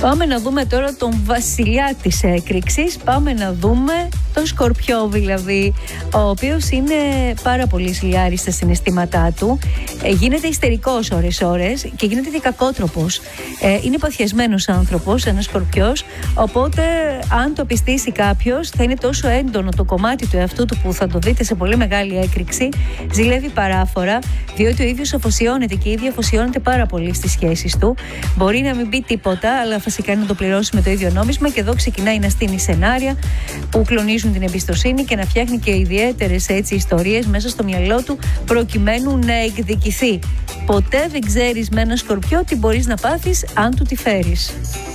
Πάμε να δούμε τώρα τον βασιλιά της έκρηξης. Πάμε να δούμε τον Σκορπιό δηλαδή, ο οποίος είναι πάρα πολύ ζηλιάρης στα συναισθήματά του. Γίνεται ιστερικός ώρες-ώρες και γίνεται και κακότροπος. Είναι παθιασμένος άνθρωπος, ένας Σκορπιός, οπότε αν το πιστήσει κάποιος θα είναι τόσο έντονο το κομμάτι του εαυτού του που θα το δείτε σε πολύ μεγάλη έκρηξη. Ζηλεύει παράφορα, διότι ο ίδιος αφοσιώνεται και η ίδια αφοσιώνεται πάρα πολύ στις σχέσεις του. Μπορεί να μην πει τίποτα, αλλά φυσικά να το πληρώσει με το ίδιο νόμισμα, και εδώ ξεκινάει να στείνει σενάρια που κλονίζουν την εμπιστοσύνη και να φτιάχνει και ιδιαίτερες ιστορίες μέσα στο μυαλό του προκειμένου να εκδικηθεί. Ποτέ δεν ξέρεις με ένα Σκορπιό τι μπορείς να πάθεις αν του τη φέρεις.